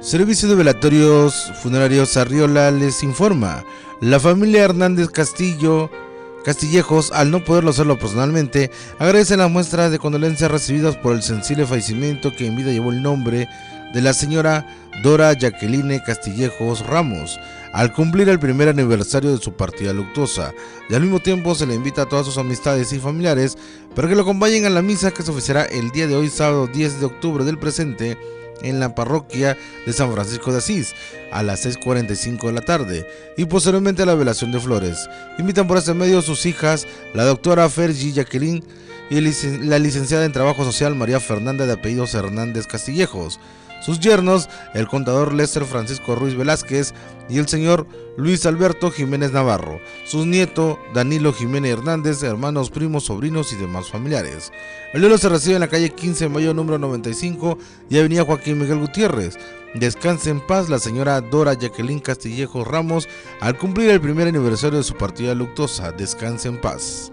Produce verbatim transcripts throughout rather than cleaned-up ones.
Servicio de Velatorios Funerarios Arriola les informa. La familia Hernández Castillo Castillejos, al no poderlo hacerlo personalmente, agradecen las muestras de condolencias recibidas por el sensible fallecimiento que en vida llevó el nombre de la señora Dora Jacqueline Castillejos Ramos, al cumplir el primer aniversario de su partida luctuosa, y al mismo tiempo se le invita a todas sus amistades y familiares para que lo acompañen a la misa que se ofrecerá el día de hoy, sábado diez de octubre del presente, en la parroquia de San Francisco de Asís a las seis cuarenta y cinco de la tarde y posteriormente a la velación de flores. Invitan por este medio a sus hijas, la doctora Fergie Jacqueline y la licenciada en Trabajo Social María Fernanda de apellidos Hernández Castillejos, sus yernos, el contador Lester Francisco Ruiz Velázquez y el señor Luis Alberto Jiménez Navarro, sus nietos Danilo Jiménez Hernández, hermanos, primos, sobrinos y demás familiares. El duelo se recibe en la calle quince de mayo número noventa y cinco y avenida Joaquín Miguel Gutiérrez. Descanse en paz la señora Dora Jacqueline Castillejos Ramos al cumplir el primer aniversario de su partida luctuosa. Descanse en paz.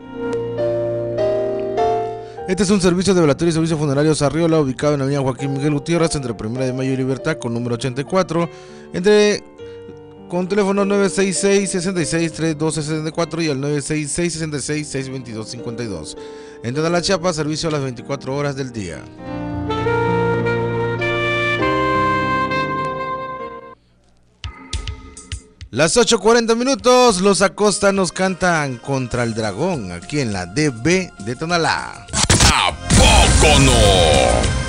Este es un servicio de velatorio y servicio funerarios Arriola, ubicado en la avenida Joaquín Miguel Gutiérrez, entre Primera de Mayo y Libertad, con número ochenta y cuatro, entre con teléfono nueve seis seis, seis seis, tres dos seis cuatro y el nueve seis seis, seis seis, seis dos dos cinco dos. En toda la Chiapas, servicio a las veinticuatro horas del día. Las ocho cuarenta minutos, los Acosta nos cantan Contra el Dragón, aquí en la D B de Tonalá. ¿A poco no?